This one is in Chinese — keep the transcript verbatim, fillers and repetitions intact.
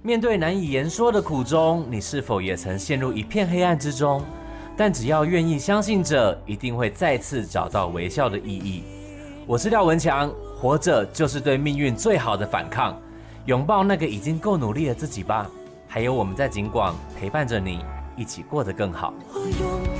面对难以言说的苦衷，你是否也曾陷入一片黑暗之中？但只要愿意相信着，一定会再次找到微笑的意义。我是廖文强，活着就是对命运最好的反抗，拥抱那个已经够努力的自己吧。还有我们在警广陪伴着你，一起过得更好。 我